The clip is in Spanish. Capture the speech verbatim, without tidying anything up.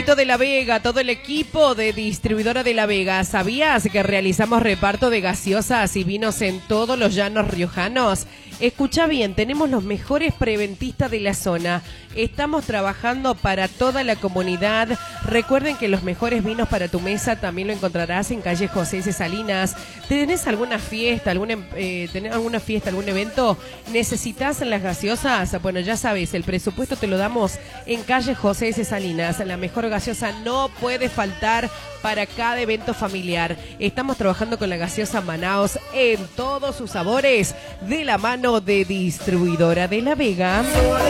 Alto de la Vega, todo el equipo de Distribuidora de la Vega. ¿Sabías que realizamos reparto de gaseosas y vinos en todos los llanos riojanos? Escucha bien, tenemos los mejores preventistas de la zona. Estamos trabajando para toda la comunidad. Recuerden que los mejores vinos para tu mesa también lo encontrarás en calle José S. Salinas. ¿Tenés alguna fiesta, alguna, eh, ¿tenés alguna fiesta, algún evento? ¿Necesitas las gaseosas? Bueno, ya sabes, el presupuesto te lo damos en calle José S. Salinas. La mejor gaseosa no puede faltar para cada evento familiar. Estamos trabajando con la gaseosa Manaos en todos sus sabores de la mano de Distribuidora de la Vega.